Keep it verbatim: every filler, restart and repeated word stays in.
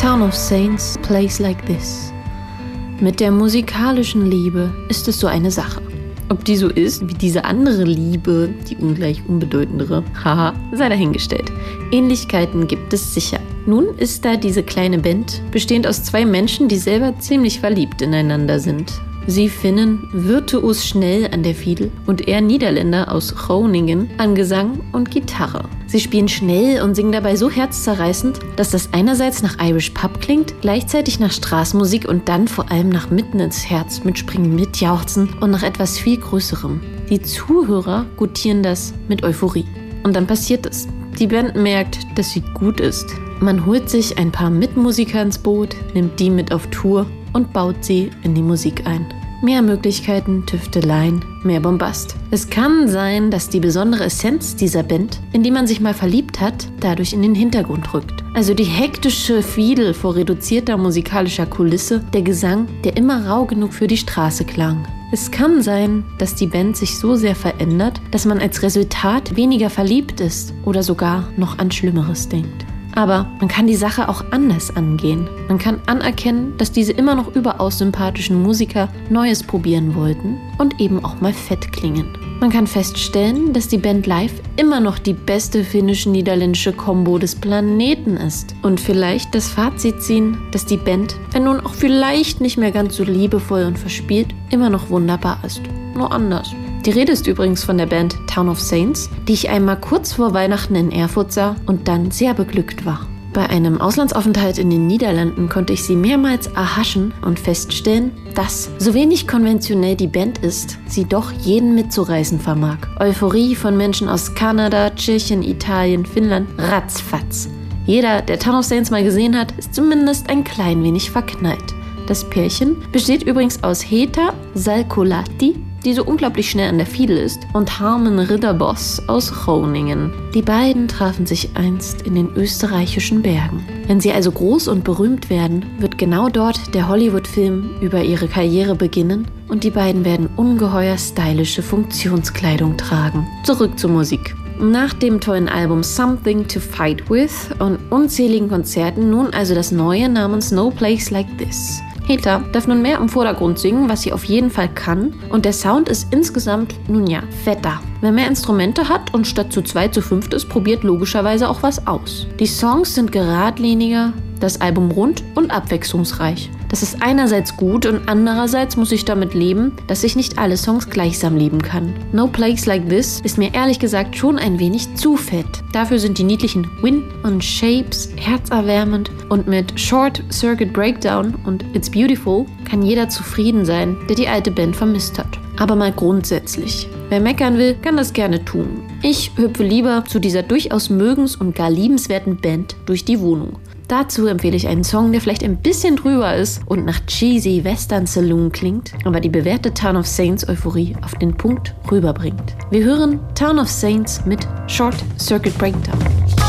Town of Saints, Place Like This. Mit der musikalischen Liebe ist es so eine Sache. Ob die so ist wie diese andere Liebe, die ungleich unbedeutendere, haha, sei dahingestellt. Ähnlichkeiten gibt es sicher. Nun ist da diese kleine Band, bestehend aus zwei Menschen, die selber ziemlich verliebt ineinander sind. Sie Finnen, virtuos schnell an der Fiedel und er Niederländer aus Groningen an Gesang und Gitarre. Sie spielen schnell und singen dabei so herzzerreißend, dass das einerseits nach Irish Pub klingt, gleichzeitig nach Straßenmusik und dann vor allem nach mitten ins Herz mitspringen, mitjauchzen und nach etwas viel Größerem. Die Zuhörer gutieren das mit Euphorie. Und dann passiert es. Die Band merkt, dass sie gut ist. Man holt sich ein paar Mitmusiker ins Boot, nimmt die mit auf Tour und baut sie in die Musik ein. Mehr Möglichkeiten, Tüfteleien, mehr Bombast. Es kann sein, dass die besondere Essenz dieser Band, in die man sich mal verliebt hat, dadurch in den Hintergrund rückt. Also die hektische Fiedel vor reduzierter musikalischer Kulisse, der Gesang, der immer rau genug für die Straße klang. Es kann sein, dass die Band sich so sehr verändert, dass man als Resultat weniger verliebt ist oder sogar noch an Schlimmeres denkt. Aber man kann die Sache auch anders angehen. Man kann anerkennen, dass diese immer noch überaus sympathischen Musiker Neues probieren wollten und eben auch mal fett klingen. Man kann feststellen, dass die Band live immer noch die beste finnisch-niederländische Kombo des Planeten ist. Und vielleicht das Fazit ziehen, dass die Band, wenn nun auch vielleicht nicht mehr ganz so liebevoll und verspielt, immer noch wunderbar ist. Nur anders. Die Rede ist übrigens von der Band Town of Saints, die ich einmal kurz vor Weihnachten in Erfurt sah und dann sehr beglückt war. Bei einem Auslandsaufenthalt in den Niederlanden konnte ich sie mehrmals erhaschen und feststellen, dass, so wenig konventionell die Band ist, sie doch jeden mitzureißen vermag. Euphorie von Menschen aus Kanada, Tschechien, Italien, Finnland, ratzfatz. Jeder, der Town of Saints mal gesehen hat, ist zumindest ein klein wenig verknallt. Das Pärchen besteht übrigens aus Heta Salkolahti, die so unglaublich schnell an der Fiedel ist, und Harmen Ridderboss aus Groningen. Die beiden trafen sich einst in den österreichischen Bergen. Wenn sie also groß und berühmt werden, wird genau dort der Hollywood-Film über ihre Karriere beginnen und die beiden werden ungeheuer stylische Funktionskleidung tragen. Zurück zur Musik. Nach dem tollen Album Something to Fight With und unzähligen Konzerten nun also das neue namens No Place Like This. Heta darf nun mehr im Vordergrund singen, was sie auf jeden Fall kann, und der Sound ist insgesamt, nun ja, fetter. Wer mehr Instrumente hat und statt zu zwei zu fünft ist, probiert logischerweise auch was aus. Die Songs sind geradliniger, das Album rund und abwechslungsreich. Das ist einerseits gut und andererseits muss ich damit leben, dass ich nicht alle Songs gleichsam lieben kann. No Place Like This ist mir ehrlich gesagt schon ein wenig zu fett. Dafür sind die niedlichen Win und Shapes herzerwärmend und mit Short Circuit Breakdown und It's Beautiful kann jeder zufrieden sein, der die alte Band vermisst hat. Aber mal grundsätzlich. Wer meckern will, kann das gerne tun. Ich hüpfe lieber zu dieser durchaus mögens- und gar liebenswerten Band durch die Wohnung. Dazu empfehle ich einen Song, der vielleicht ein bisschen drüber ist und nach cheesy Western Saloon klingt, aber die bewährte Town of Saints Euphorie auf den Punkt rüberbringt. Wir hören Town of Saints mit Short Circuit Breakdown.